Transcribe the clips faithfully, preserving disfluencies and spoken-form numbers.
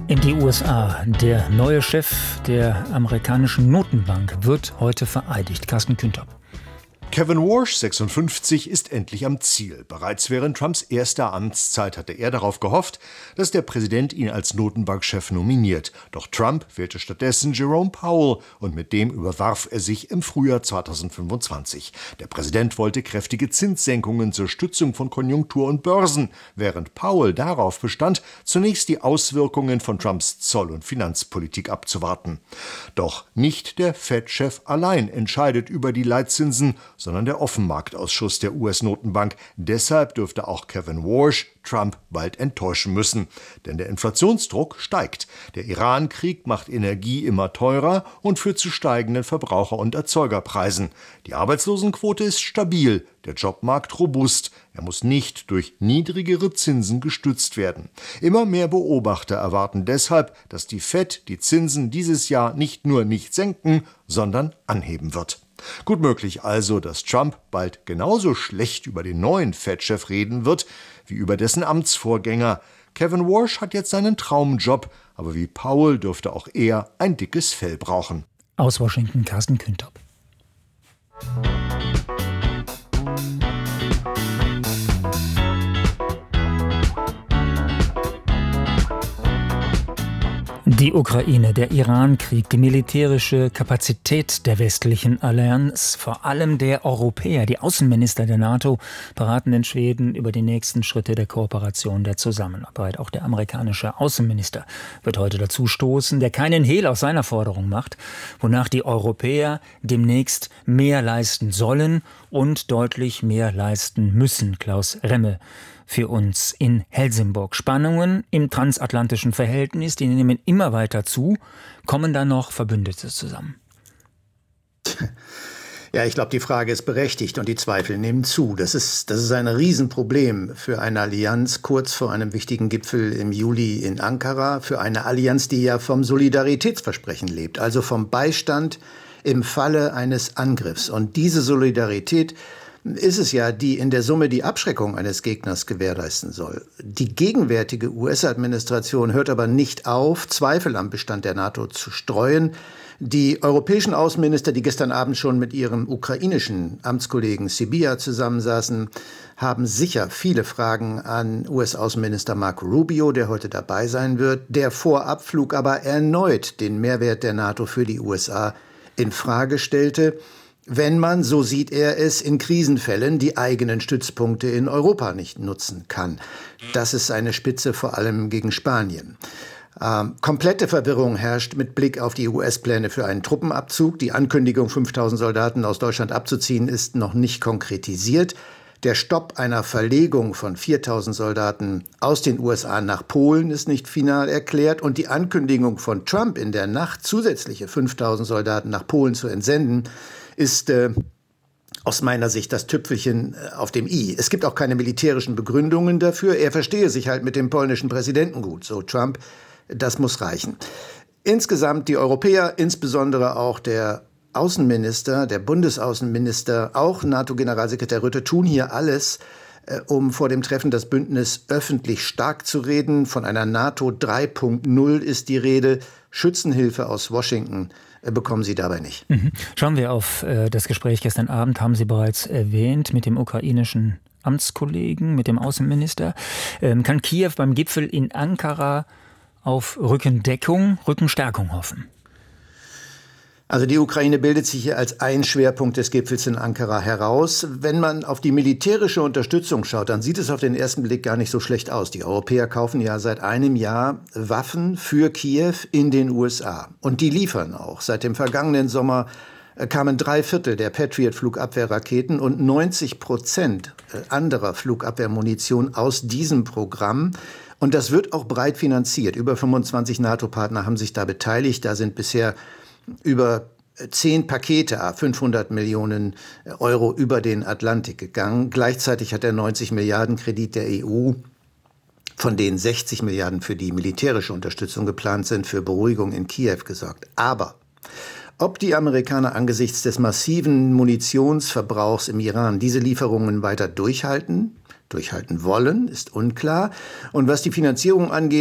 In die U S A. Der neue Chef der amerikanischen Notenbank wird heute vereidigt. Carsten Kühnter. Kevin Warsh, sechsundfünfzig, ist endlich am Ziel. Bereits während Trumps erster Amtszeit hatte er darauf gehofft, dass der Präsident ihn als Notenbankchef nominiert. Doch Trump wählte stattdessen Jerome Powell und mit dem überwarf er sich im Frühjahr zweitausendfünfundzwanzig. Der Präsident wollte kräftige Zinssenkungen zur Stützung von Konjunktur und Börsen, während Powell darauf bestand, zunächst die Auswirkungen von Trumps Zoll- und Finanzpolitik abzuwarten. Doch nicht der Fed-Chef allein entscheidet über die Leitzinsen, sondern der Offenmarktausschuss der U S-Notenbank. Deshalb dürfte auch Kevin Warsh Trump bald enttäuschen müssen. Denn der Inflationsdruck steigt. Der Iran-Krieg macht Energie immer teurer und führt zu steigenden Verbraucher- und Erzeugerpreisen. Die Arbeitslosenquote ist stabil, der Jobmarkt robust. Er muss nicht durch niedrigere Zinsen gestützt werden. Immer mehr Beobachter erwarten deshalb, dass die Fed die Zinsen dieses Jahr nicht nur nicht senken, sondern anheben wird. Gut möglich also, dass Trump bald genauso schlecht über den neuen Fed-Chef reden wird, wie über dessen Amtsvorgänger. Kevin Warsh hat jetzt seinen Traumjob, aber wie Powell dürfte auch er ein dickes Fell brauchen. Aus Washington, Carsten Kühnter. Die Ukraine, der Iran-Krieg, die militärische Kapazität der westlichen Allianz, vor allem der Europäer, die Außenminister der NATO beraten in Schweden über die nächsten Schritte der Kooperation, der Zusammenarbeit. Auch der amerikanische Außenminister wird heute dazu stoßen, der keinen Hehl aus seiner Forderung macht, wonach die Europäer demnächst mehr leisten sollen und deutlich mehr leisten müssen. Klaus Remme für uns in Helsingborg. Spannungen im transatlantischen Verhältnis, die nehmen immer weiter zu. Kommen da noch Verbündete zusammen? Ja, ich glaube, die Frage ist berechtigt und die Zweifel nehmen zu. Das ist, das ist ein Riesenproblem für eine Allianz kurz vor einem wichtigen Gipfel im Juli in Ankara, für eine Allianz, die ja vom Solidaritätsversprechen lebt, also vom Beistand im Falle eines Angriffs. Und diese Solidarität ist es ja, die in der Summe die Abschreckung eines Gegners gewährleisten soll. Die gegenwärtige U S-Administration hört aber nicht auf, Zweifel am Bestand der NATO zu streuen. Die europäischen Außenminister, die gestern Abend schon mit ihrem ukrainischen Amtskollegen Sybiha zusammensaßen, haben sicher viele Fragen an U S-Außenminister Marco Rubio, der heute dabei sein wird, der vor Abflug aber erneut den Mehrwert der NATO für die U S A in Frage stellte, wenn man, so sieht er es, in Krisenfällen die eigenen Stützpunkte in Europa nicht nutzen kann. Das ist eine Spitze vor allem gegen Spanien. Ähm, komplette Verwirrung herrscht mit Blick auf die U S-Pläne für einen Truppenabzug. Die Ankündigung, fünftausend Soldaten aus Deutschland abzuziehen, ist noch nicht konkretisiert. Der Stopp einer Verlegung von viertausend Soldaten aus den U S A nach Polen ist nicht final erklärt. Und die Ankündigung von Trump in der Nacht, zusätzliche fünftausend Soldaten nach Polen zu entsenden, ist äh, aus meiner Sicht das Tüpfelchen auf dem i. Es gibt auch keine militärischen Begründungen dafür. Er verstehe sich halt mit dem polnischen Präsidenten gut, so Trump. Das muss reichen. Insgesamt die Europäer, insbesondere auch der Außenminister, der Bundesaußenminister, auch NATO-Generalsekretär Rutte, tun hier alles, äh, um vor dem Treffen das Bündnis öffentlich stark zu reden. Von einer NATO drei Punkt null ist die Rede. Schützenhilfe aus Washington bekommen Sie dabei nicht. Mhm. Schauen wir auf äh, das Gespräch gestern Abend, haben Sie bereits erwähnt, mit dem ukrainischen Amtskollegen, mit dem Außenminister. Ähm, kann Kiew beim Gipfel in Ankara auf Rückendeckung, Rückenstärkung hoffen? Also die Ukraine bildet sich hier als ein Schwerpunkt des Gipfels in Ankara heraus. Wenn man auf die militärische Unterstützung schaut, dann sieht es auf den ersten Blick gar nicht so schlecht aus. Die Europäer kaufen ja seit einem Jahr Waffen für Kiew in den U S A. Und die liefern auch. Seit dem vergangenen Sommer kamen drei Viertel der Patriot-Flugabwehrraketen und neunzig Prozent anderer Flugabwehrmunition aus diesem Programm. Und das wird auch breit finanziert. Über fünfundzwanzig NATO-Partner haben sich da beteiligt. Da sind bisher über zehn Pakete, fünfhundert Millionen Euro über den Atlantik gegangen. Gleichzeitig hat der neunzig Milliarden Kredit der E U, von denen sechzig Milliarden für die militärische Unterstützung geplant sind, für Beruhigung in Kiew gesorgt. Aber ob die Amerikaner angesichts des massiven Munitionsverbrauchs im Iran diese Lieferungen weiter durchhalten, durchhalten wollen, ist unklar. Und was die Finanzierung angeht,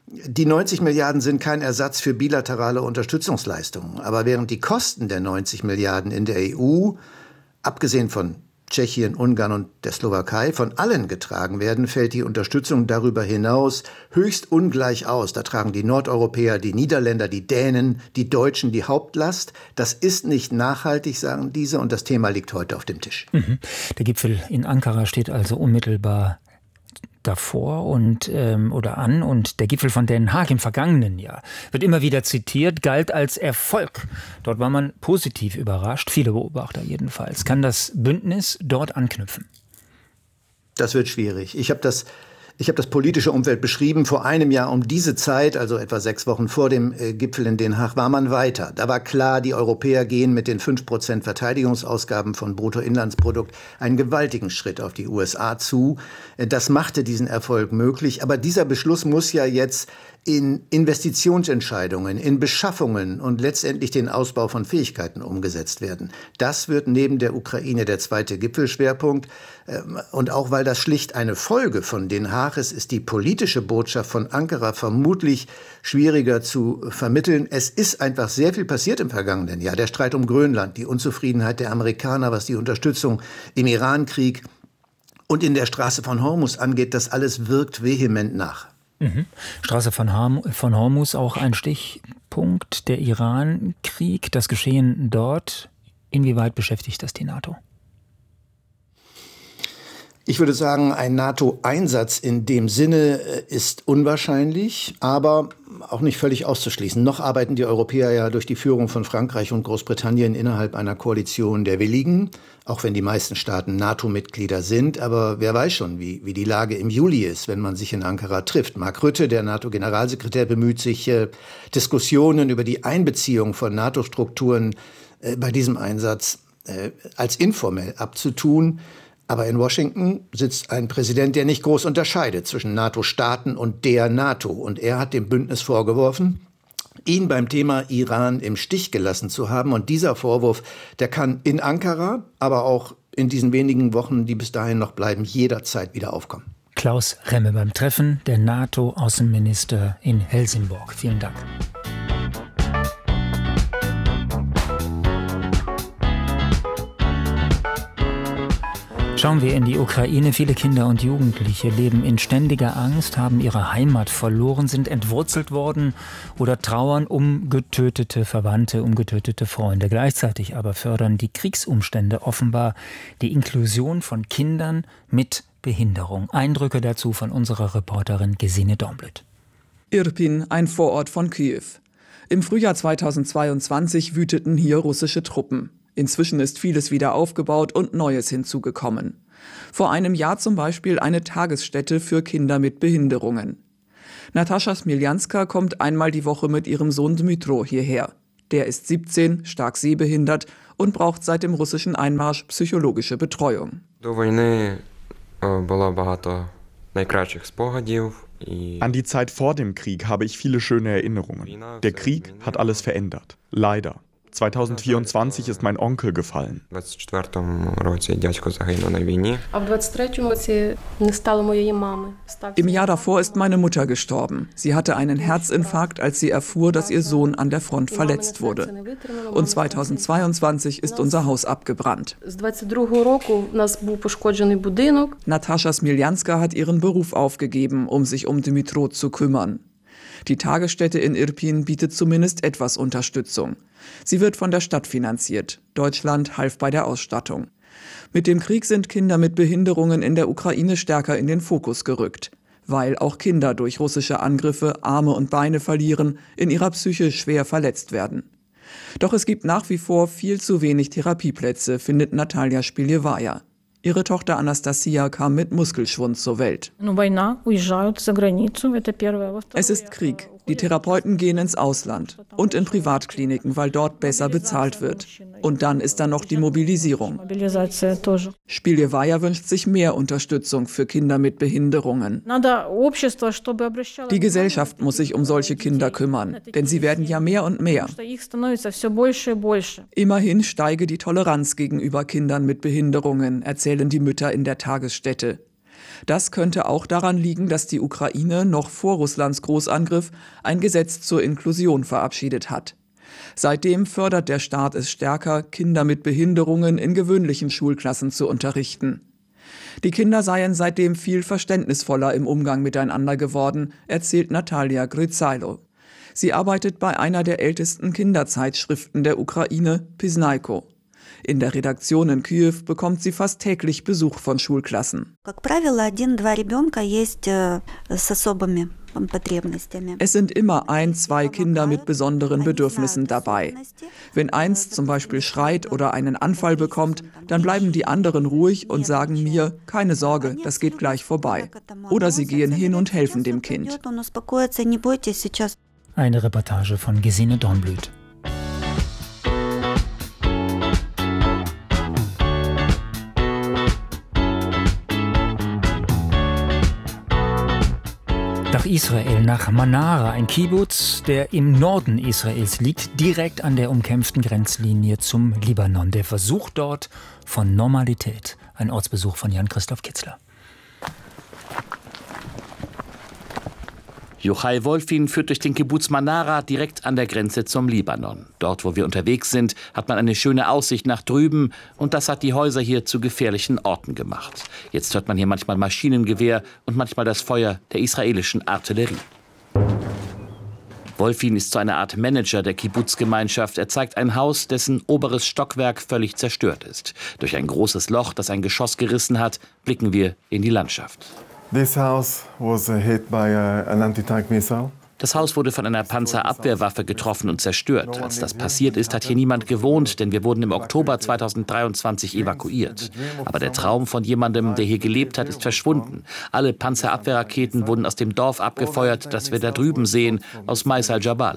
Die neunzig Milliarden sind kein Ersatz für bilaterale Unterstützungsleistungen. Aber während die Kosten der neunzig Milliarden in der E U, abgesehen von Tschechien, Ungarn und der Slowakei, von allen getragen werden, fällt die Unterstützung darüber hinaus höchst ungleich aus. Da tragen die Nordeuropäer, die Niederländer, die Dänen, die Deutschen die Hauptlast. Das ist nicht nachhaltig, sagen diese, und das Thema liegt heute auf dem Tisch. Mhm. Der Gipfel in Ankara steht also unmittelbar davor und ähm, oder an, und der Gipfel von Den Haag im vergangenen Jahr wird immer wieder zitiert, galt als Erfolg. Dort war man positiv überrascht, viele Beobachter jedenfalls. Kann das Bündnis dort anknüpfen? Das wird schwierig. Ich habe das Ich habe das politische Umfeld beschrieben. Vor einem Jahr um diese Zeit, also etwa sechs Wochen vor dem äh, Gipfel in Den Haag, war man weiter. Da war klar, die Europäer gehen mit den fünf Prozent Verteidigungsausgaben von Bruttoinlandsprodukt einen gewaltigen Schritt auf die U S A zu. Äh, das machte diesen Erfolg möglich. Aber dieser Beschluss muss ja jetzt in Investitionsentscheidungen, in Beschaffungen und letztendlich den Ausbau von Fähigkeiten umgesetzt werden. Das wird neben der Ukraine der zweite Gipfelschwerpunkt. Und auch weil das schlicht eine Folge von Den Haag ist, ist die politische Botschaft von Ankara vermutlich schwieriger zu vermitteln. Es ist einfach sehr viel passiert im vergangenen Jahr. Der Streit um Grönland, die Unzufriedenheit der Amerikaner, was die Unterstützung im Irankrieg und in der Straße von Hormuz angeht, das alles wirkt vehement nach. Mhm. Straße von, Ham, von Hormuz, auch ein Stichpunkt, der Irankrieg, das Geschehen dort. Inwieweit beschäftigt das die NATO? Ich würde sagen, ein NATO-Einsatz in dem Sinne ist unwahrscheinlich, aber auch nicht völlig auszuschließen. Noch arbeiten die Europäer ja durch die Führung von Frankreich und Großbritannien innerhalb einer Koalition der Willigen, auch wenn die meisten Staaten NATO-Mitglieder sind. Aber wer weiß schon, wie, wie die Lage im Juli ist, wenn man sich in Ankara trifft. Mark Rutte, der NATO-Generalsekretär, bemüht sich, äh, Diskussionen über die Einbeziehung von NATO-Strukturen äh, bei diesem Einsatz äh, als informell abzutun. Aber in Washington sitzt ein Präsident, der nicht groß unterscheidet zwischen NATO-Staaten und der NATO. Und er hat dem Bündnis vorgeworfen, ihn beim Thema Iran im Stich gelassen zu haben. Und dieser Vorwurf, der kann in Ankara, aber auch in diesen wenigen Wochen, die bis dahin noch bleiben, jederzeit wieder aufkommen. Klaus Remme beim Treffen der NATO-Außenminister in Helsingborg. Vielen Dank. Schauen wir in die Ukraine. Viele Kinder und Jugendliche leben in ständiger Angst, haben ihre Heimat verloren, sind entwurzelt worden oder trauern um getötete Verwandte, um getötete Freunde. Gleichzeitig aber fördern die Kriegsumstände offenbar die Inklusion von Kindern mit Behinderung. Eindrücke dazu von unserer Reporterin Gesine Domblett. Irpin, ein Vorort von Kiew. Im Frühjahr zweitausendzweiundzwanzig wüteten hier russische Truppen. Inzwischen ist vieles wieder aufgebaut und Neues hinzugekommen. Vor einem Jahr zum Beispiel eine Tagesstätte für Kinder mit Behinderungen. Natascha Smiljanska kommt einmal die Woche mit ihrem Sohn Dmytro hierher. Der ist siebzehn, stark sehbehindert und braucht seit dem russischen Einmarsch psychologische Betreuung. An die Zeit vor dem Krieg habe ich viele schöne Erinnerungen. Der Krieg hat alles verändert. Leider. zweitausendvierundzwanzig ist mein Onkel gefallen. Im Jahr davor ist meine Mutter gestorben. Sie hatte einen Herzinfarkt, als sie erfuhr, dass ihr Sohn an der Front verletzt wurde. Und zweitausendzweiundzwanzig ist unser Haus abgebrannt. Natascha Smiljanska hat ihren Beruf aufgegeben, um sich um Dmytro zu kümmern. Die Tagesstätte in Irpin bietet zumindest etwas Unterstützung. Sie wird von der Stadt finanziert. Deutschland half bei der Ausstattung. Mit dem Krieg sind Kinder mit Behinderungen in der Ukraine stärker in den Fokus gerückt, weil auch Kinder durch russische Angriffe Arme und Beine verlieren, in ihrer Psyche schwer verletzt werden. Doch es gibt nach wie vor viel zu wenig Therapieplätze, findet Natalia Spiljewaja. Ihre Tochter Anastasia kam mit Muskelschwund zur Welt. Es ist Krieg. Die Therapeuten gehen ins Ausland und in Privatkliniken, weil dort besser bezahlt wird. Und dann ist da noch die Mobilisierung. Spiljewaja wünscht sich mehr Unterstützung für Kinder mit Behinderungen. Die Gesellschaft muss sich um solche Kinder kümmern, denn sie werden ja mehr und mehr. Immerhin steige die Toleranz gegenüber Kindern mit Behinderungen, erzählen die Mütter in der Tagesstätte. Das könnte auch daran liegen, dass die Ukraine noch vor Russlands Großangriff ein Gesetz zur Inklusion verabschiedet hat. Seitdem fördert der Staat es stärker, Kinder mit Behinderungen in gewöhnlichen Schulklassen zu unterrichten. Die Kinder seien seitdem viel verständnisvoller im Umgang miteinander geworden, erzählt Natalia Gryzailo. Sie arbeitet bei einer der ältesten Kinderzeitschriften der Ukraine, Piznaiko. In der Redaktion in Kiew bekommt sie fast täglich Besuch von Schulklassen. Es sind immer ein, zwei Kinder mit besonderen Bedürfnissen dabei. Wenn eins zum Beispiel schreit oder einen Anfall bekommt, dann bleiben die anderen ruhig und sagen mir, keine Sorge, das geht gleich vorbei. Oder sie gehen hin und helfen dem Kind. Eine Reportage von Gesine Dornblüt. Nach Israel, nach Manara, ein Kibbutz, der im Norden Israels liegt, direkt an der umkämpften Grenzlinie zum Libanon. Der Versuch dort von Normalität. Ein Ortsbesuch von Jan-Christoph Kitzler. Yochai Wolfin führt durch den Kibbutz Manara direkt an der Grenze zum Libanon. Dort, wo wir unterwegs sind, hat man eine schöne Aussicht nach drüben und das hat die Häuser hier zu gefährlichen Orten gemacht. Jetzt hört man hier manchmal Maschinengewehr und manchmal das Feuer der israelischen Artillerie. Wolfin ist so eine Art Manager der Kibbutz-Gemeinschaft. Er zeigt ein Haus, dessen oberes Stockwerk völlig zerstört ist. Durch ein großes Loch, das ein Geschoss gerissen hat, blicken wir in die Landschaft. This house was hit by an anti-tank missile. Das Haus wurde von einer Panzerabwehrwaffe getroffen und zerstört. Als das passiert ist, hat hier niemand gewohnt, denn wir wurden im Oktober zweitausenddreiundzwanzig evakuiert. Aber der Traum von jemandem, der hier gelebt hat, ist verschwunden. Alle Panzerabwehrraketen wurden aus dem Dorf abgefeuert, das wir da drüben sehen, aus Mais al-Jabal.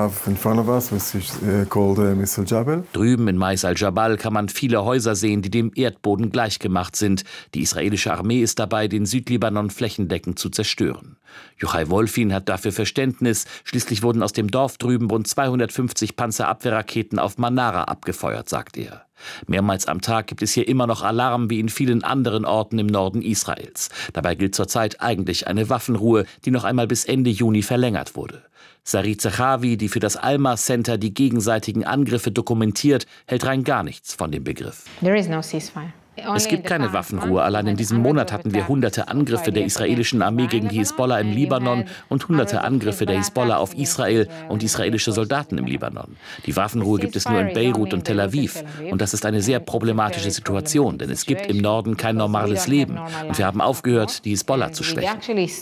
Drüben in Mais al-Jabal kann man viele Häuser sehen, die dem Erdboden gleichgemacht sind. Die israelische Armee ist dabei, den Südlibanon flächendeckend zu zerstören. Yochai Wolfin hat dafür Verständnis. Schließlich wurden aus dem Dorf drüben rund zweihundertfünfzig Panzerabwehrraketen auf Manara abgefeuert, sagt er. Mehrmals am Tag gibt es hier immer noch Alarm, wie in vielen anderen Orten im Norden Israels. Dabei gilt zurzeit eigentlich eine Waffenruhe, die noch einmal bis Ende Juni verlängert wurde. Sarit Zechavi, die für das Alma Center die gegenseitigen Angriffe dokumentiert, hält rein gar nichts von dem Begriff. There is no ceasefire. Es gibt keine Waffenruhe. Allein in diesem Monat hatten wir hunderte Angriffe der israelischen Armee gegen die Hisbollah im Libanon und hunderte Angriffe der Hisbollah auf Israel und israelische Soldaten im Libanon. Die Waffenruhe gibt es nur in Beirut und Tel Aviv. Und das ist eine sehr problematische Situation, denn es gibt im Norden kein normales Leben. Und wir haben aufgehört, die Hisbollah zu schwächen.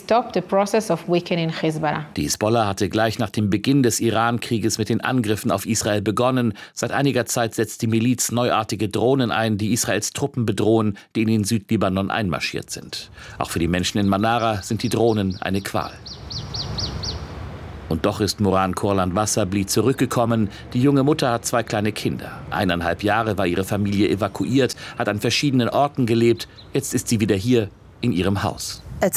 Die Hisbollah hatte gleich nach dem Beginn des Iran-Krieges mit den Angriffen auf Israel begonnen. Seit einiger Zeit setzt die Miliz neuartige Drohnen ein, die Israels Truppen bedrohen, die in den Südlibanon einmarschiert sind. Auch für die Menschen in Manara sind die Drohnen eine Qual. Und doch ist Moran Kurland-Wasserbli zurückgekommen. Die junge Mutter hat zwei kleine Kinder. Eineinhalb Jahre war ihre Familie evakuiert, hat an verschiedenen Orten gelebt. Jetzt ist sie wieder hier in ihrem Haus. Es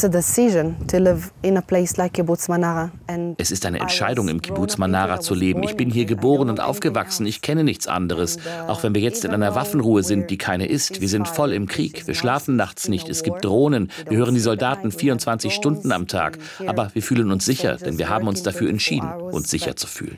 ist eine Entscheidung, im Kibbutz Manara zu leben. Ich bin hier geboren und aufgewachsen. Ich kenne nichts anderes. Auch wenn wir jetzt in einer Waffenruhe sind, die keine ist. Wir sind voll im Krieg. Wir schlafen nachts nicht. Es gibt Drohnen. Wir hören die Soldaten vierundzwanzig Stunden am Tag. Aber wir fühlen uns sicher, denn wir haben uns dafür entschieden, uns sicher zu fühlen.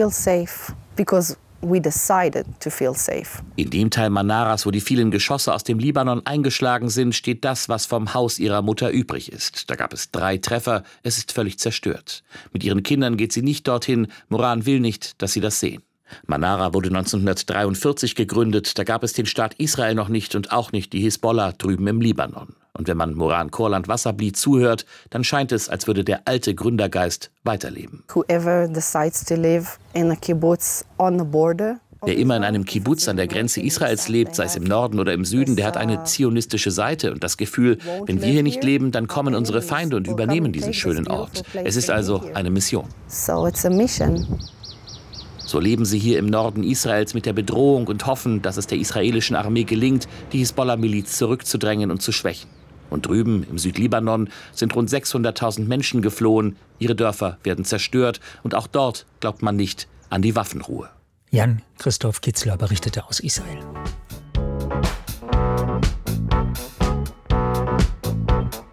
We decided to feel safe. In dem Teil Manaras, wo die vielen Geschosse aus dem Libanon eingeschlagen sind, steht das, was vom Haus ihrer Mutter übrig ist. Da gab es drei Treffer, es ist völlig zerstört. Mit ihren Kindern geht sie nicht dorthin, Moran will nicht, dass sie das sehen. Manara wurde neunzehnhundertdreiundvierzig gegründet, da gab es den Staat Israel noch nicht und auch nicht die Hisbollah drüben im Libanon. Und wenn man Moran Kurland-Wasserbli zuhört, dann scheint es, als würde der alte Gründergeist weiterleben. Whoever decides to live in a kibbutz on the border, wer immer in einem Kibbutz an der Grenze Israels lebt, sei es im Norden oder im Süden, der hat eine zionistische Seite und das Gefühl, wenn wir hier nicht leben, dann kommen unsere Feinde und übernehmen diesen schönen Ort. Es ist also eine Mission. So it's a mission. So leben sie hier im Norden Israels mit der Bedrohung und hoffen, dass es der israelischen Armee gelingt, die Hisbollah-Miliz zurückzudrängen und zu schwächen. Und drüben im Südlibanon sind rund sechshunderttausend Menschen geflohen. Ihre Dörfer werden zerstört. Und auch dort glaubt man nicht an die Waffenruhe. Jan-Christoph Kitzler berichtete aus Israel.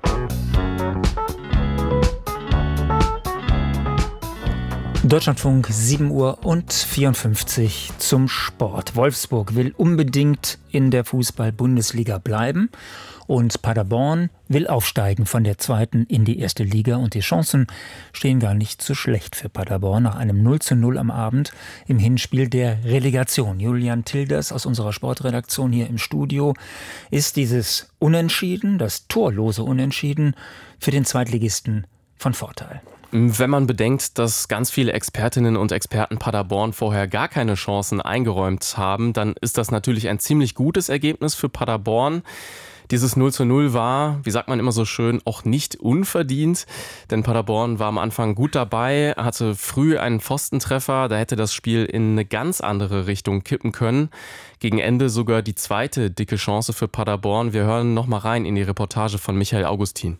Deutschlandfunk, sieben Uhr und vierundfünfzig zum Sport. Wolfsburg will unbedingt in der Fußball-Bundesliga bleiben und Paderborn will aufsteigen von der zweiten in die erste Liga. Und die Chancen stehen gar nicht so schlecht für Paderborn nach einem null zu null am Abend im Hinspiel der Relegation. Julian Tilders aus unserer Sportredaktion hier im Studio. Ist dieses Unentschieden, das torlose Unentschieden, für den Zweitligisten von Vorteil? Wenn man bedenkt, dass ganz viele Expertinnen und Experten Paderborn vorher gar keine Chancen eingeräumt haben, dann ist das natürlich ein ziemlich gutes Ergebnis für Paderborn. Dieses null zu null war, wie sagt man immer so schön, auch nicht unverdient, denn Paderborn war am Anfang gut dabei, hatte früh einen Pfostentreffer, da hätte das Spiel in eine ganz andere Richtung kippen können. Gegen Ende sogar die zweite dicke Chance für Paderborn. Wir hören noch mal rein in die Reportage von Michael Augustin.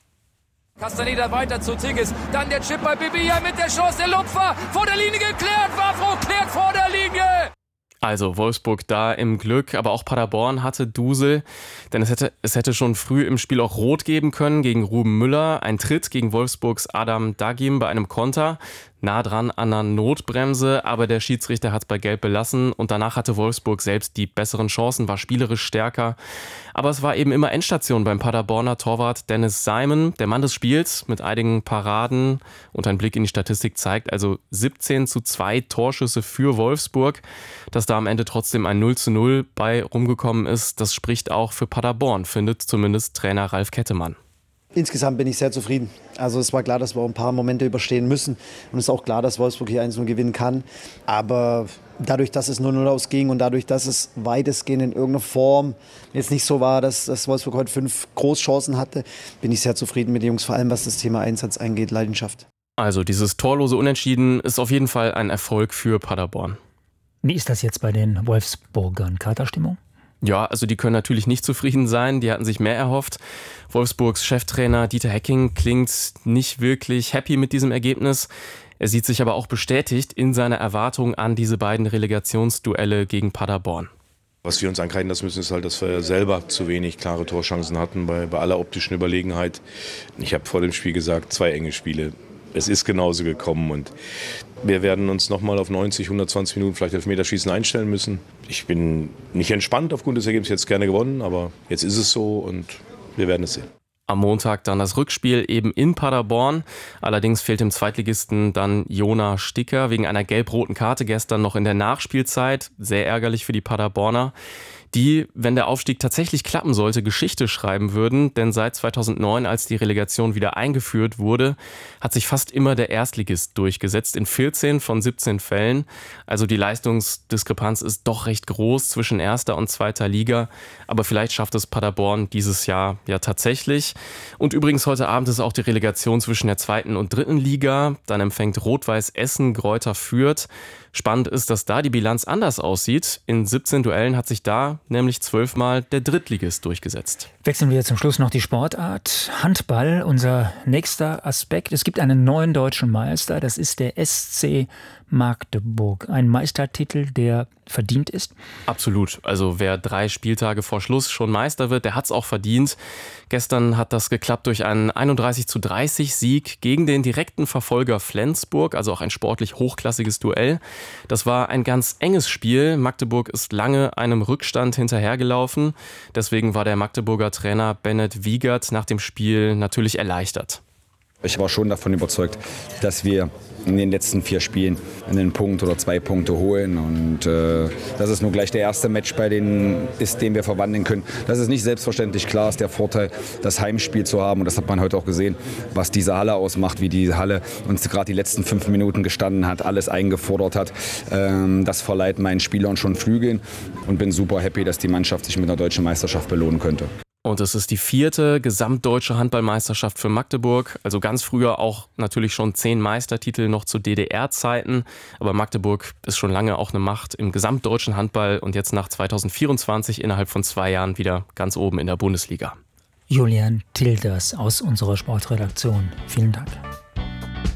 Castaneda weiter zu Tigges, dann der Chip bei Bibia mit der Chance, der Lupfer, vor der Linie geklärt, Wavro klärt vor der Linie. Also Wolfsburg da im Glück, aber auch Paderborn hatte Dusel, denn es hätte, es hätte schon früh im Spiel auch Rot geben können gegen Ruben Müller, ein Tritt gegen Wolfsburgs Adam Dagim bei einem Konter, nah dran an einer Notbremse, aber der Schiedsrichter hat es bei Gelb belassen und danach hatte Wolfsburg selbst die besseren Chancen, war spielerisch stärker. Aber es war eben immer Endstation beim Paderborner Torwart Dennis Simon, der Mann des Spiels mit einigen Paraden und ein Blick in die Statistik zeigt also siebzehn zu zwei Torschüsse für Wolfsburg. Dass da am Ende trotzdem ein null zu null bei rumgekommen ist, das spricht auch für Paderborn, findet zumindest Trainer Ralf Kettemann. Insgesamt bin ich sehr zufrieden. Also es war klar, dass wir ein paar Momente überstehen müssen. Und es ist auch klar, dass Wolfsburg hier eins null gewinnen kann. Aber dadurch, dass es null null ausging und dadurch, dass es weitestgehend in irgendeiner Form jetzt nicht so war, dass, dass Wolfsburg heute fünf Großchancen hatte, bin ich sehr zufrieden mit den Jungs, vor allem was das Thema Einsatz angeht, Leidenschaft. Also dieses torlose Unentschieden ist auf jeden Fall ein Erfolg für Paderborn. Wie ist das jetzt bei den Wolfsburgern? Katerstimmung? Ja, also die können natürlich nicht zufrieden sein, die hatten sich mehr erhofft. Wolfsburgs Cheftrainer Dieter Hecking klingt nicht wirklich happy mit diesem Ergebnis. Er sieht sich aber auch bestätigt in seiner Erwartung an diese beiden Relegationsduelle gegen Paderborn. Was wir uns ankreiden lassen müssen, ist halt, dass wir selber zu wenig klare Torchancen hatten bei, bei aller optischen Überlegenheit. Ich habe vor dem Spiel gesagt, zwei enge Spiele. Es ist genauso gekommen und wir werden uns nochmal auf neunzig, hundertzwanzig Minuten vielleicht Elfmeterschießen einstellen müssen. Ich bin nicht entspannt aufgrund des Ergebnisses, jetzt gerne gewonnen, aber jetzt ist es so und wir werden es sehen. Am Montag dann das Rückspiel eben in Paderborn. Allerdings fehlt dem Zweitligisten dann Jona Sticker wegen einer gelb-roten Karte gestern noch in der Nachspielzeit. Sehr ärgerlich für die Paderborner, die, wenn der Aufstieg tatsächlich klappen sollte, Geschichte schreiben würden. Denn seit zweitausendneun, als die Relegation wieder eingeführt wurde, hat sich fast immer der Erstligist durchgesetzt in vierzehn von siebzehn Fällen. Also die Leistungsdiskrepanz ist doch recht groß zwischen erster und zweiter Liga. Aber vielleicht schafft es Paderborn dieses Jahr ja tatsächlich. Und übrigens heute Abend ist auch die Relegation zwischen der zweiten und dritten Liga. Dann empfängt Rot-Weiß Essen Greuther Fürth. Spannend ist, dass da die Bilanz anders aussieht. In siebzehn Duellen hat sich da nämlich zwölfmal der Drittligist durchgesetzt. Wechseln wir zum Schluss noch die Sportart. Handball, unser nächster Aspekt. Es gibt einen neuen deutschen Meister, das ist der S C Magdeburg. Ein Meistertitel, der verdient ist? Absolut. Also wer drei Spieltage vor Schluss schon Meister wird, der hat es auch verdient. Gestern hat das geklappt durch einen einunddreißig zu dreißig Sieg gegen den direkten Verfolger Flensburg, also auch ein sportlich hochklassiges Duell. Das war ein ganz enges Spiel. Magdeburg ist lange einem Rückstand hinterhergelaufen. Deswegen war der Magdeburger Trainer Bennett Wiegert nach dem Spiel natürlich erleichtert. Ich war schon davon überzeugt, dass wir in den letzten vier Spielen einen Punkt oder zwei Punkte holen. Und äh, dass es nur gleich der erste Match bei denen ist, den wir verwandeln können. Das ist nicht selbstverständlich. Klar ist der Vorteil, das Heimspiel zu haben. Und das hat man heute auch gesehen, was diese Halle ausmacht, wie die Halle uns gerade die letzten fünf Minuten gestanden hat, alles eingefordert hat. Ähm, das verleiht meinen Spielern schon Flügeln. Und bin super happy, dass die Mannschaft sich mit einer deutschen Meisterschaft belohnen könnte. Und es ist die vierte gesamtdeutsche Handballmeisterschaft für Magdeburg. Also ganz früher auch natürlich schon zehn Meistertitel noch zu D D R-Zeiten. Aber Magdeburg ist schon lange auch eine Macht im gesamtdeutschen Handball und jetzt nach zweitausendvierundzwanzig innerhalb von zwei Jahren wieder ganz oben in der Bundesliga. Julian Tilders aus unserer Sportredaktion. Vielen Dank.